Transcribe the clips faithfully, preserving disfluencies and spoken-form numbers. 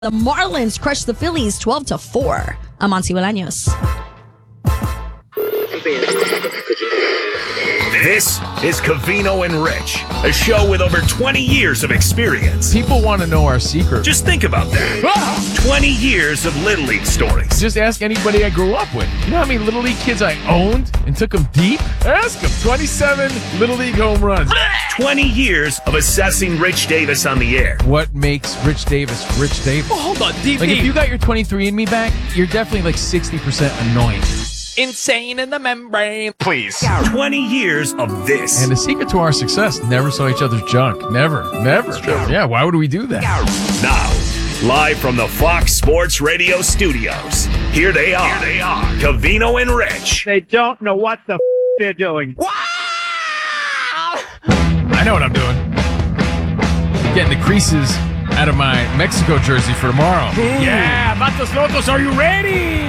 The Marlins crushed the Phillies twelve to four. I'm Monty Bolaños. This is Covino and Rich, a show with over twenty years of experience. People want to know our secret. Just think about that. twenty years of Little League stories. Just ask anybody I grew up with. You know how many Little League kids I owned and took them deep? Ask them. twenty-seven Little League home runs. twenty years of assessing Rich Davis on the air. What makes Rich Davis Rich Davis? Oh, hold on, D V. Like, if you got your twenty-three and me back, you're definitely like sixty percent annoying. Insane in the membrane. Please. twenty years of this. And the secret to our success, never saw each other's junk. Never. Never. Yeah, why would we do that? Now, live from the Fox Sports Radio studios, here they are. Here they are. Covino and Rich. They don't know what the f- they're doing. I know what I'm doing. Getting the creases out of my Mexico jersey for tomorrow. Ooh. Yeah, Matos Lotos, are you ready?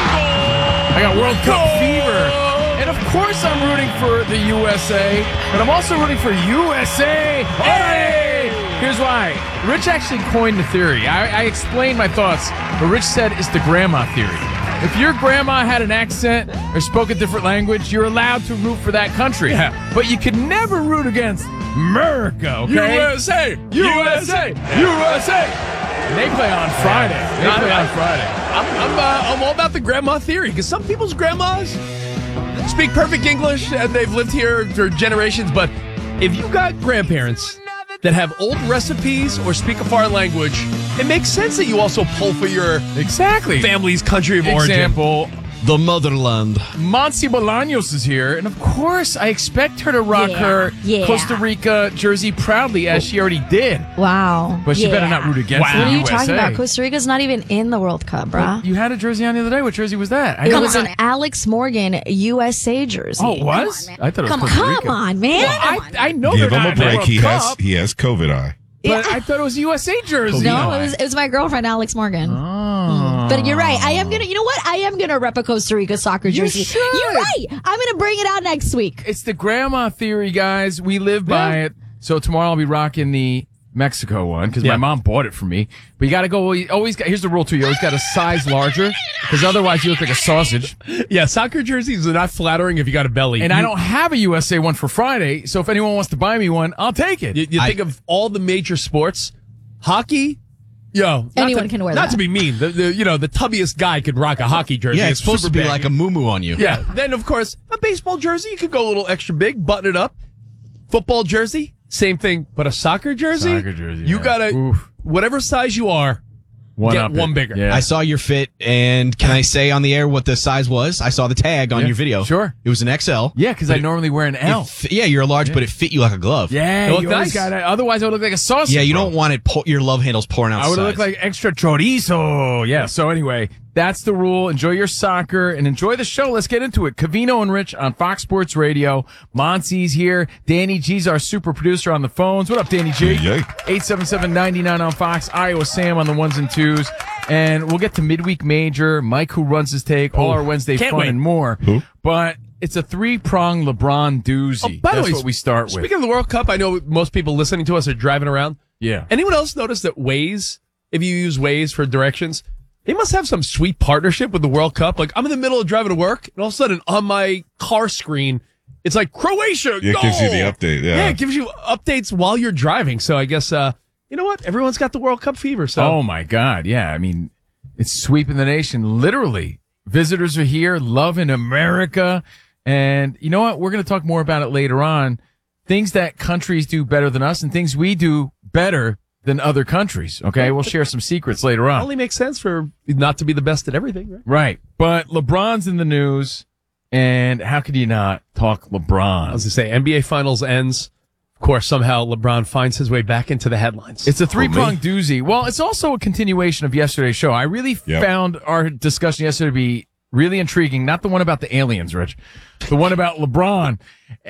I got World Cup fever. And of course I'm rooting for the U S A, but I'm also rooting for U S A. Hey! Here's why. Rich actually coined the theory. I, I explained my thoughts, but Rich said it's the grandma theory. If your grandma had an accent or spoke a different language, you're allowed to root for that country. Yeah. But you could never root against America, okay? U S A! U S A! U S A! And they play on Friday. They No, play I- on Friday. I'm, I'm, uh, I'm all about the grandma theory, because some people's grandmas speak perfect English and they've lived here for generations. But if you got grandparents that have old recipes or speak a foreign language, it makes sense that you also pull for your Exactly. family's country of origin. Example, The motherland. Monty Bolaños is here, and of course, I expect her to rock Yeah, her yeah. Costa Rica jersey proudly, as she already did. Wow. But she Yeah. better not root against Wow. the What are you U S A. talking about? Costa Rica's not even in the World Cup, bruh. You had a jersey on the other day. What jersey was that? I It know- was an Alex Morgan U S A jersey. Oh, it was? Come on, man. I thought it was Come, Costa come Rica. on, man. Well, I, I know Give they're him not a in the break. World He has Cup, he has COVID eye. but I thought it was a U S A jersey. No, it was it was my girlfriend, Alex Morgan. Oh. But you're right. I am gonna. You know what? I am gonna rep a Costa Rica soccer jersey. should. You're right. I'm gonna bring it out next week. It's the grandma theory, guys. We live by it. So tomorrow I'll be rocking the Mexico one because Yeah. my mom bought it for me. But you got to go. You always got, here's the rule too. You always got a size larger because otherwise you look like a sausage. Yeah, soccer jerseys are not flattering if you got a belly. And you, I don't have a U S A one for Friday. So if anyone wants to buy me one, I'll take it. You, you I- think of all the major sports, hockey. Yo, not Anyone to, can wear Not that. to be mean, the, the you know the tubbiest guy could rock a hockey jersey. Yeah, it's supposed to super be big. like a moo on you. Yeah. Then of course a baseball jersey, you could go a little extra big, button it up. Football jersey, same thing, but a soccer jersey. Soccer jersey, You yeah. gotta Oof. whatever size you are. one get up one it. bigger. Yeah. I saw your fit, and can I say on the air what the size was? I saw the tag on Yeah, your video. sure. It was an X L. yeah, because I normally wear an L. It fi- yeah, you're a large, but it fit you like a glove. Yeah, It looked you always nice. gotta, otherwise I would look like a sausage. Yeah, you bro. don't want it. Po- your love handles pouring out. I would sides. look like extra chorizo. Yeah. So anyway, that's the rule. Enjoy your soccer and enjoy the show. Let's get into it. Covino and Rich on Fox Sports Radio. Monty's here. Danny G's our super producer on the phones. What up, Danny G? Yay, yay. eight seven seven, nine nine on Fox. Iowa Sam on the ones and twos. And we'll get to midweek major. Mike, who runs his take, all our Wednesday Can't fun wait. and more. Who? But it's a three-prong LeBron doozy. Oh, by the That's way, what we start with. Speaking of the World Cup, I know most people listening to us are driving around. Yeah. Anyone else notice that Waze, if you use Waze for directions, they must have some sweet partnership with the World Cup. Like I'm in the middle of driving to work, and all of a sudden on my car screen, it's like Croatia. Yeah, it goal! gives you the update, yeah. it gives you updates while you're driving. So I guess uh, you know what? Everyone's got the World Cup fever. So Oh my God. Yeah. I mean, it's sweeping the nation. Literally. Visitors are here, loving America. And you know what? We're going to talk more about it later on. Things that countries do better than us and things we do better than other countries. Okay. We'll share some secrets later it on. only makes sense for not to be the best at everything, right? Right. But LeBron's in the news. And how could you not talk I LeBron? was to say N B A Finals ends. Of course, somehow LeBron finds his way back into the headlines. It's a three-pronged doozy. Well, it's also a continuation of yesterday's show. I really Yep. found our discussion yesterday to be really intriguing. Not the one about the aliens, Rich. The one about LeBron.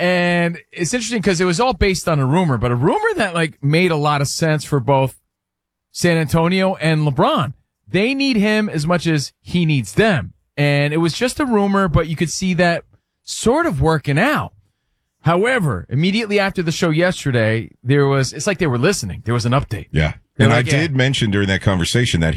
And it's interesting because it was all based on a rumor, but a rumor that like made a lot of sense for both San Antonio and LeBron. They need him as much as he needs them. And it was just a rumor, but you could see that sort of working out. However, immediately after the show yesterday, there was, it's like they were listening. There was an update. Yeah. And like, I did yeah. mention during that conversation that